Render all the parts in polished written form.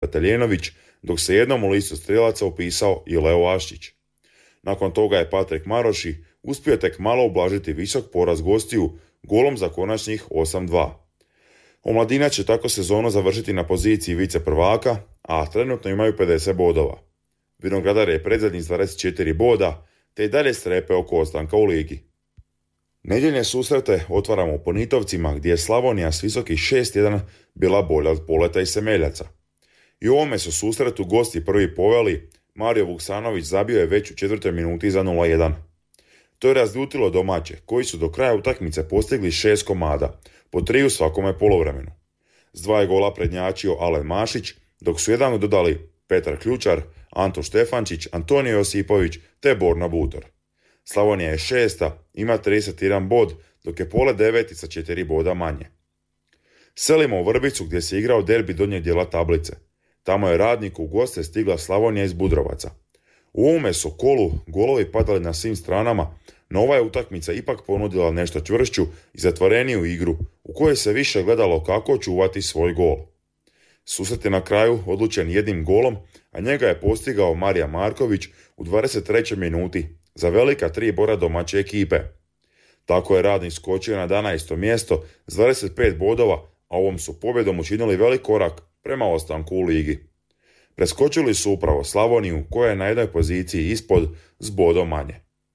Peteljenović, dok se jednom u listu strijelaca upisao i Leo Aščić. Nakon toga je Patrik Maroši uspio tek malo ublažiti visok poraz gostiju golom za konačnih 8-2. Omladina će tako sezonu završiti na poziciji vice prvaka, a trenutno imaju 50 bodova. Vinogradar je predzadnji s 24 boda, te i dalje strepe oko ostanka u ligi. Nedjeljne susrete otvaramo u Ponitovcima, gdje je Slavonija s visokih 6-1 bila bolja od Poleta i Semeljaca. I u ovome su susretu gosti prvi poveli, Mario Vuksanović zabio je već u 4. minuti za 0-1. To je razljutilo domaće, koji su do kraja utakmice postigli 6 komada, po 3 u svakome poluvremenu. S 2 je gola prednjačio Alen Mašić, dok su jedan dodali Petar Ključar, Anto Štefančić, Antonio Josipović te Borna Butor. Slavonija je 6. ima 31 bod, dok je Pole 9. sa 4 boda manje. Selimo u Vrbicu, gdje se igrao derbi donjeg dijela tablice. Tamo je Radniku u goste stigla Slavonija iz Budrovaca. U ovome su kolu golovi padali na svim stranama, no ova je utakmica ipak ponudila nešto čvršću i zatvoreniju igru, u kojoj se više gledalo kako čuvati svoj gol. Susret je na kraju odlučen jednim golom, a njega je postigao Marija Marković u 23. minuti za velika 3 boda domaće ekipe. Tako je Radnik skočio na 11. mjesto s 25 bodova, a ovom su pobjedom učinili velik korak prema ostanku u ligi. Preskočili su upravo Slavoniju, koja je na jednoj poziciji ispod s bodom manje.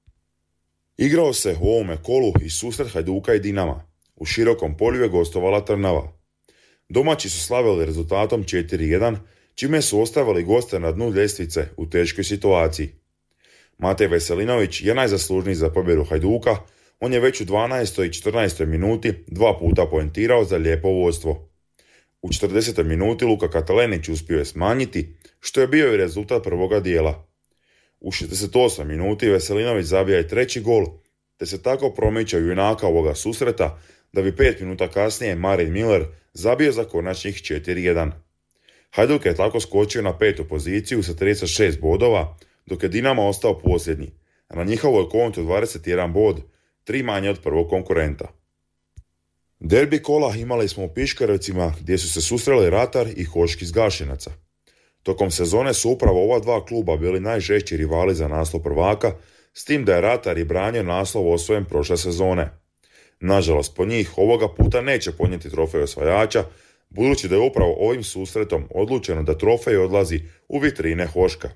Igrao se u ovome kolu i susret Hajduka i Dinama. U Širokom polju je gostovala Trnava. Domaći su slavili rezultatom 4-1, čime su ostavili goste na dnu ljestvice u teškoj situaciji. Matej Veselinović je najzaslužniji za pobjedu Hajduka, on je već u 12. i 14. minuti 2 puta poentirao za lijepo vodstvo. U 40. minuti Luka Katalenić uspio je smanjiti, što je bio i rezultat prvoga dijela. U 68. minuti Veselinović zabija i 3. gol, te se tako promiče junaka ovoga susreta, da bi 5 minuta kasnije Marin Miller zabio za konačnih 4-1. Hajduk je tako skočio na 5. poziciju sa 36 bodova, dok je Dinamo ostao posljednji, a na njihovoj kontu 21 bod, 3 manje od prvog konkurenta. Derbi kola imali smo u Piškarevcima, gdje su se susreli Ratar i Hoški iz Gašinaca. Tokom sezone su upravo ova dva kluba bili najžešći rivali za naslov prvaka, s tim da je Ratar i branio naslov osvojen prošle sezone. Nažalost, po njih ovoga puta neće ponijeti trofej osvajača, budući da je upravo ovim susretom odlučeno da trofej odlazi u vitrine Hoška.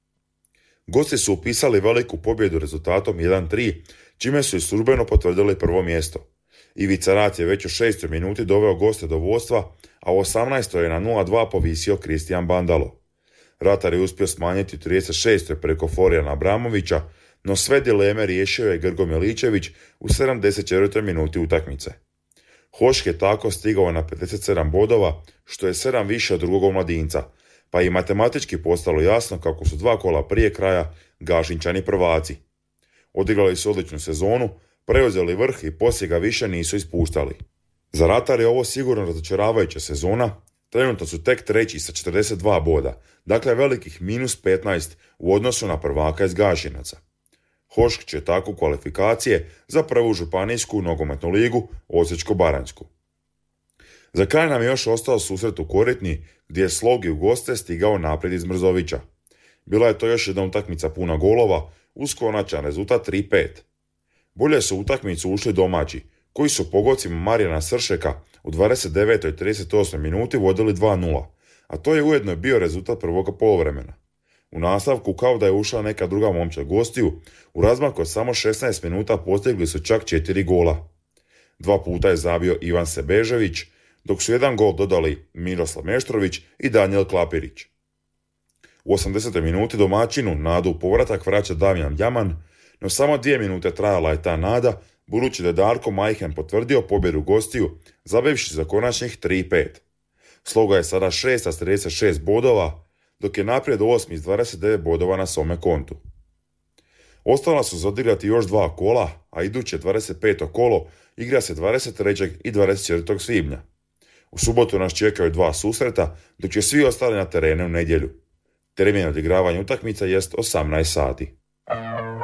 Gosti su upisali veliku pobjedu rezultatom 1-3, čime su i službeno potvrdili prvo mjesto. Ivica Rat je već u 6. minuti doveo goste do vodstva, a u 18. je na 0-2 povisio Kristijan Bandalo. Ratar je uspio smanjiti u 36. preko Florijana Abramovića, no sve dileme riješio je Grgo Miličević u 74. minuti utakmice. Hošk je tako stigao na 57 bodova, što je 7 više od drugog omladinca, pa i matematički postalo jasno kako su 2 kola prije kraja Gašinčani prvaci. Odigrali su odličnu sezonu, preuzeli vrh i poslije ga više nisu ispuštali. Za Ratar je ovo sigurno razočaravajuća sezona, trenutno su tek 3. sa 42 boda, dakle velikih -15 u odnosu na prvaka iz Gašinaca. Hošk će tako kvalifikacije za prvu županijsku nogometnu ligu Osječko-baranjsku. Za kraj nam je još ostao susret u Koritni, gdje je Slogi u goste stigao naprijed iz Mrzovića. Bila je to još jedna utakmica puna golova, uz konačan rezultat 3-5. Bolje su utakmicu ušli domaći, koji su pogodcima Marijana Sršeka u 29. i 38. minuti vodili 2-0, a to je ujedno bio rezultat prvoga poluvremena. U nastavku, kao da je ušla neka druga momčad gostiju, u razmaku od samo 16 minuta postigli su čak 4 gola. 2 puta je zabio Ivan Sebežević, dok su 1 gol dodali Miroslav Meštrović i Danijel Klapirić. U 80. minuti domaćinu nadu u povratak vraća Damjan Jaman, no samo 2 minute trajala je ta nada, budući da je Darko Majhen potvrdio pobjedu gostiju, zabivši za konačnih 3-5. Sloga je sada 6. s 36 bodova, dok je naprijed 8. s 29 bodova na svome kontu. Ostala su zodigrati još 2 kola, a iduće 25. kolo igra se 23. i 24. svibnja. U subotu nas čekaju 2 susreta, dok će svi ostali na terenu u nedjelju. Termin odigravanja utakmica jest 18 sati.